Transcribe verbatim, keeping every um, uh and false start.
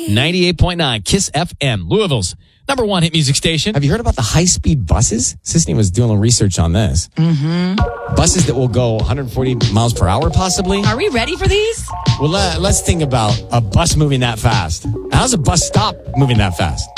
ninety-eight point nine Kiss F M, Louisville's number one hit music station. Have you heard about the high-speed buses? Sisney was doing a little research on this. Mm-hmm. Buses that will go one hundred forty miles per hour, possibly. Are we ready for these? Well, let, let's think about a bus moving that fast. How's a bus stop moving that fast?